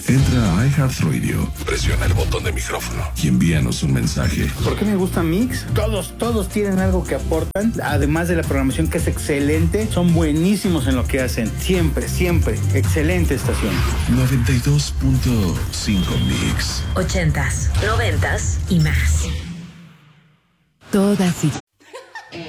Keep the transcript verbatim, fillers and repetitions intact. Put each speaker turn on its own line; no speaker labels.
Entra a iHeartRadio, presiona el botón de micrófono y envíanos un mensaje.
¿Por qué me gusta Mix? Todos, todos tienen algo que aportan, además de la programación que es excelente, son buenísimos en lo que hacen. Siempre, siempre. Excelente estación.
noventa y dos punto cinco Mix.
Ochentas, noventas y más.
Todas y